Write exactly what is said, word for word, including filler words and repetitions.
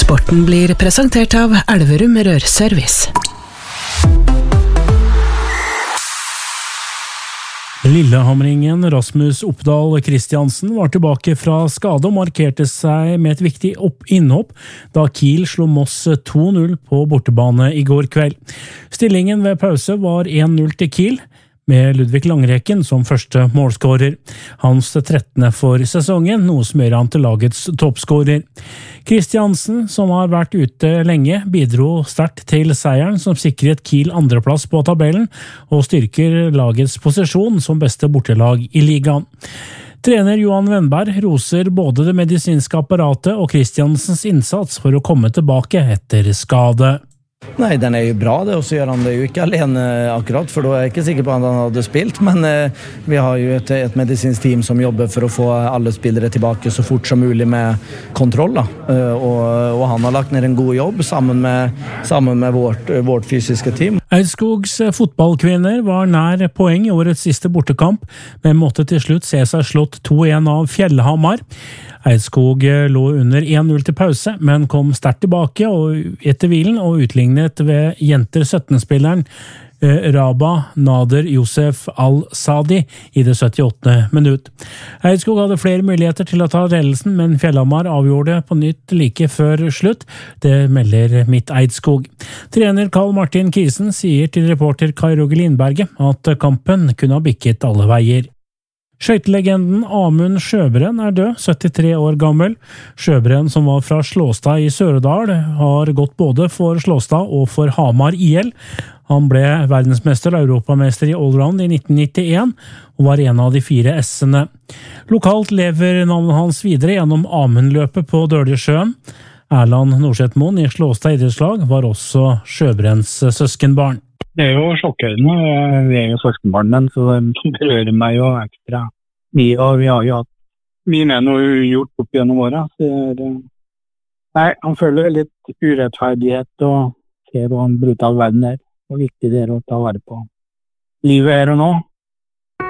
Sporten blir presentert av Elverum Rørservice. Lillehamringen Rasmus Oppdal Christiansen var tilbake fra skade og markerte seg med et viktig innhopp da Kiel slo Moss to null på bortebane i går kveld. Stillingen ved pause var en null til Kiel, med Ludvig Langreken som første målskårer. Hans trettende for sesongen, noe som gjør han til lagets toppskårer. Christiansen, som har vært ute lenge, bidro sterkt til seieren som sikret Kiel andreplass på tabellen og styrker lagets posisjon som beste bortelag i ligaen. Trener Johan Wennberg roser både det medisinske apparatet og Christiansens innsats for å komme tilbake etter skade. Nej, den är ju bra det, och så gör han det ju inte alene akkurat, för då är jag inte säker på att han hade spilt, men eh, vi har ju ett, ett medicinskt team som jobbar för att få alla spelare tillbaka så fort som möjligt med kontroll. Eh, och, och han har lagt ner en god jobb sammen med, sammen med vårt, vårt fysiska team. Eidskogs fotballkvinner var nær poeng i årets siste bortekamp, men måtte til slutt se seg slått to en av Fjellhamar. Eidskog lå under en null til pause, men kom sterkt tilbake og etter hvilen og utlignet ved jenter sytten-spilleren Raba Nader Josef Al-Sadi i det syttiåttende minutt. Eidskog hadde flere muligheter til å ta ledelsen, men Fjellhamar avgjorde på nytt like før slutt. Det melder Midt Eidskog. Trener Karl Martin Kisen sier til reporter Kai Roger Lindberget at kampen kunne ha bikket alle veier. Skøytelegenden Amund Sjøbrenn er død, syttitre år gammel. Sjøbrenn, som var fra Slåstad i Søredal, har gått både for Slåstad og for Hamar I L. Han ble verdensmester og europamester i allround i nitten nittien og var en av de fire S-ene. Lokalt lever navnet hans videre gjennom Amundløpet på Døljesjøen. Erland Norsetmoen i Slåstad idrettslag var også Sjøbrenns søskenbarn. Det er jo sjokkerende, vi er jo søskenbarnen, så det berører meg jo ekstra mye, og vi har jo hatt mye med noe gjort opp gjennom året. Det, nei, han føler litt urettferdighet og ser hvor en brutal verden er, og viktig det er å ta vare på livet her og nå.